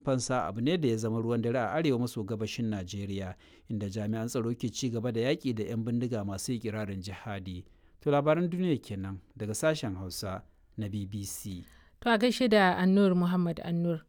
fansa abu ne da ya zama ruwan dare a arewa maso gabashin Najeriya, inda jami'an tsaro ke ci gaba da yaƙi da 'yan bindiga masu ikirarin jihadi. To labaran duniya kenan daga sashen Hausa na BBC. To a gaishe da Annur Muhammad Annur.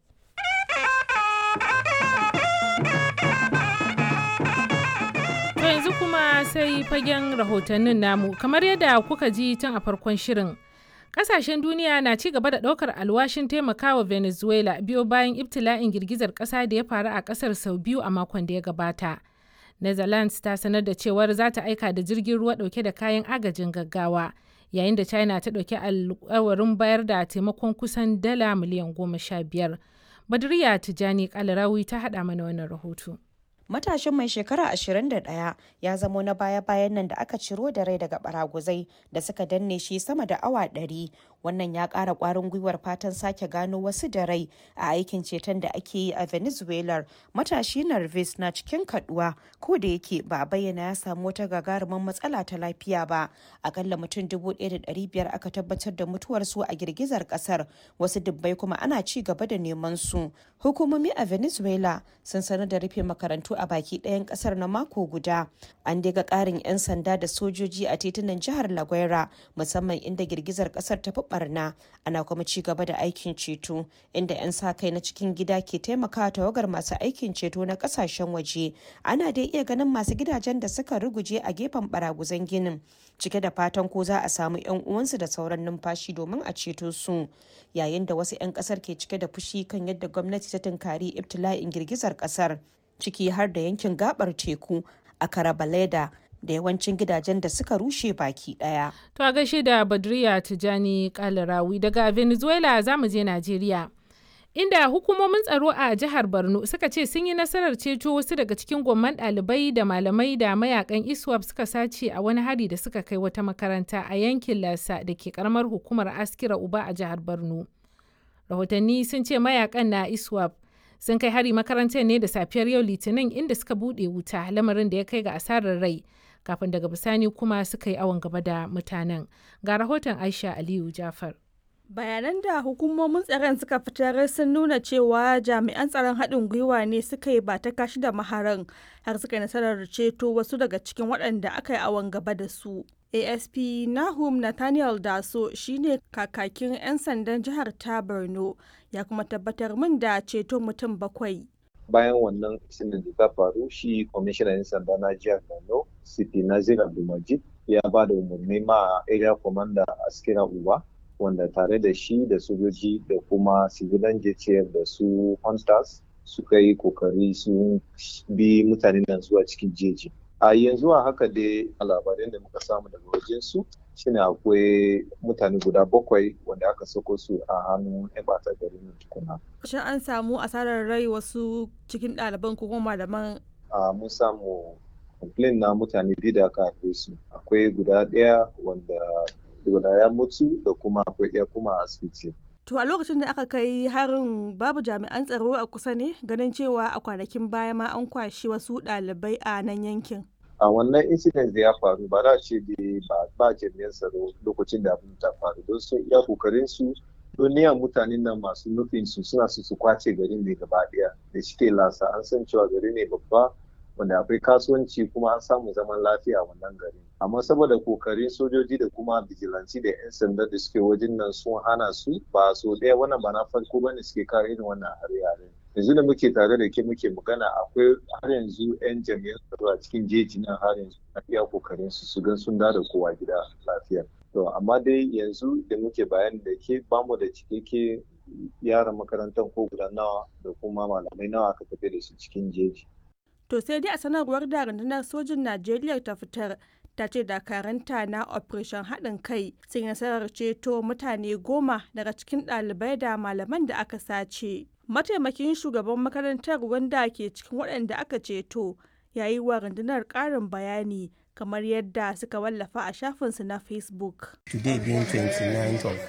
To yanzu kuma sai fagen rahotannin namu, kamar yadda kuka ji tun a farkon shirin. Kasashen duniya na ci gaba da ɗaukar alwashin taimakawa Venezuela biyo bayan ibtila'in girgizar ƙasa da ya faru a ƙasar sau biyu a makon da ya gabata. Netherlands ta sanar da cewar za ta aika da jirgin ruwa ɗauke da kayan agajin gaggawa, yayin da China ta ɗauki alkawarin bayar da taimakon kusan dala miliyan 15. Badriya Tijani Kalarawi ta haɗa mana wannan rahoto. Matashin mai shekara 21 ya zamo na baya-bayan nan da aka ciro da rai daga baraguzai da suka danne shi sama da awa 100. Wannan ya ƙara ƙwarin gwiwar fatan sake gano wasu da rai a aikin ceton da ake yi a Venezuela. Matashi Narvis na cikin kaduwa, ko da yake ba a bayyana ya samu wata gagarumin matsala ta lafiya ba. Akalla mutum 1,500 aka tabbatar da mutuwarsu a girgizar ƙasar, wasu dubbai kuma ana ci gaba da neman su. Hukumomi a Venezuela sun sanar da rufe makarantu a baki ɗayan ƙasar na mako guda. An daga ƙarin 'yan sanda da sojoji a titunan jihar La Guaira, musamman inda girgizar ƙasar ta fi barna. Ana kuma ci gaba da aikin ceto, inda 'yan sa kai na cikin gida ke taimakawa tawagar masu aikin ceto na ƙasashen waje. Ana dai iya ganin masu gidajen da suka ruguje a gefen baraguzan ginin, cike da fatan ko za a samu 'yan uwansu da sauran numfashi domin a ceto su. Yayin da wasu 'yan ƙasar ke cike da fushi kan yadda gwamnati ta tunkari ibtila'in girgizar ƙasar, ciki har da yankin gabar teku a Carabaleda da yawancin gidajen da suka rushe baki daya. To a gaishe da Badriya Tijani Kalarawi. Daga Venezuela za mu je Najeriya, inda hukumomin tsaro a jihar Borno suka ce sun yi nasarar ceto wasu daga cikin gwamman ɗalibai da malamai da mayakan ISWAP suka sace a wani hari da suka kai wata makaranta a yankin Lasa da ke karamar hukumar Askira Uba a jihar Borno. Rahotanni sun ce mayakan na ISWAP sun kai hari makarantar ne da safiyar yau Litinin, inda suka buɗe wuta, lamarin da ya kai ga asarar rai, kafin daga bisani kuma suka yi awon gaba da mutanen. Ga rahoton Aisha Aliyu Jafar. Bayanan da hukumomin tsaron suka fitar sun nuna cewa jami'an tsaron haɗin gwiwa ne suka yi ba ta kashi da maharan, har suka yi nasarar ceto wasu daga cikin waɗanda aka yi awon gaba da su. ASP Nahum Nathaniel Daso shine kakakin 'yan sandan jihar ta Borno, ya kuma tabbatar min da ceto mutum 7. Bayan wannan incident da ta faru, shi kwamishinan 'yan sanda na jihar Borno, CP Nazir Abdulmajid, ya ba da umarni ma area commander Askira Uba, wanda tare da shi da sojoji da kuma civilian JTF da su hunters suka yi kokari sun bi mutanen nan zuwa cikin jeji. A yanzu a haka dai labarin da muka samu daga wajen su shine akwai mutane guda 7 wanda aka sako su a hannun 'yan bata garin tukuna. Shin an samu asarar rai wasu cikin ɗaliban ko kuma malaman? Mun samu complain na mutane 2 da aka harbe su. Akwai guda 1 wanda guda ya mutu da kuma akwai 1 kuma a asibiti. To a lokacin da aka kai harin babu jami'an tsaro a kusa ne, ganin cewa a kwanakin baya ma an kwashi wasu ɗalibai a nan yankin? A wannan incident da ya faru ba za a ce ba jami'an tsaro lokacin da abin ta faru, don sun iya kokarin su duniyan mutanen nan masu nufin su suna su kwace garin ne gaba ɗaya. Da shike Lasa an san cewa gari ne babba wanda akwai kasuwanci kuma an samu zaman lafiya a wannan gari. Amma saboda kokarin sojoji da kuma bijilanci da 'yan sanda da suke wajen nan sun hana su, ba so ɗaya wannan ba na farko ba ne suke kare irin wannan hare-hare. Yanzu da muke tare da ke muke magana akwai har yanzu 'yan jami'an tsaro a cikin jeji nan har yanzu na iya kokarin su gan sun da kowa gida lafiya. To amma dai yanzu da muke bayani da ke bamu da cikakke yaran makarantar ko guda nawa da kuma malamai nawa aka tafi da su cikin jeji. To sai dai a sanarwar da rundunar sojin Najeriya ta fitar, ta ce dakaranta na operation haɗin kai sun nasarar ceto mutane 10 daga cikin ɗalibai da malaman da aka sace. Mataimakin shugaban makarantar wanda ke cikin waɗanda aka ceto ya yi wa rundunar ƙarin bayani, kamar yadda suka wallafa a shafinsu na Facebook. Today being 29th of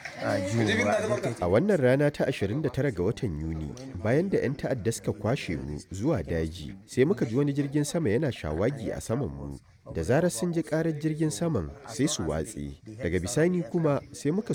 A wannan rana ta 29 ga watan Yuni, bayan da 'yan ta'adda suka kwashe mu zuwa daji, sai muka ji wani jirgin sama yana shawagi a saman mu. Da zarar sun ji karar jirgin saman sai su watse. Daga bisani kuma sai muka